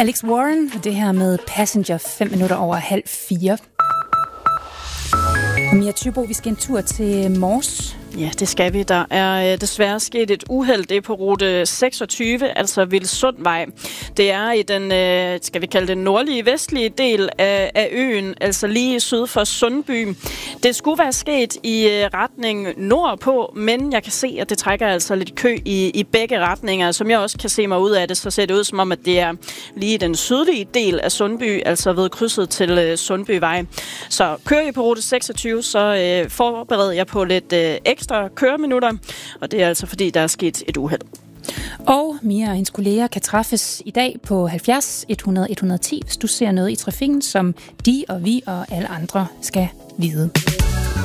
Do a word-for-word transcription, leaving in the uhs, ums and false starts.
Alex Warren, og det her med Passenger, fem minutter over halv fire. Og Mia Thybo, vi skal en tur til Mors. Ja, det skal vi. Der er øh, desværre sket et uheld. Det er på rute seksogtyve, altså Vilsundvej. Det er i den, øh, skal vi kalde det, nordlige vestlige del af, af øen, altså lige syd for Sundby. Det skulle være sket i øh, retning nordpå, men jeg kan se, at det trækker altså lidt kø i, i begge retninger. Som jeg også kan se mig ud af det, så ser det ud som om, at det er lige den sydlige del af Sundby, altså ved krydset til øh, Sundbyvej. Så kører I på rute seksogtyve, så øh, forbereder jeg på lidt øh, ekstra køreminutter, og det er altså fordi, der er sket et uheld. Og Mia og hendes kolleger kan træffes i dag på halvfjerds hundrede et hundrede og ti, hvis du ser noget i trafikken, som de og vi og alle andre skal vide.